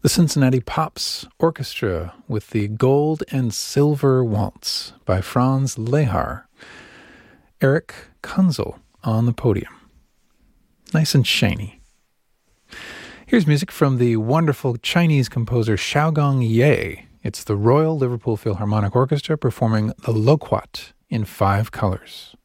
The Cincinnati Pops Orchestra with the Gold and Silver Waltz by Franz Lehar. Eric Kunzel on the podium. Nice and shiny. Here's music from the wonderful Chinese composer Xiaogong Ye. It's the Royal Liverpool Philharmonic Orchestra performing the Loquat in 5 colors.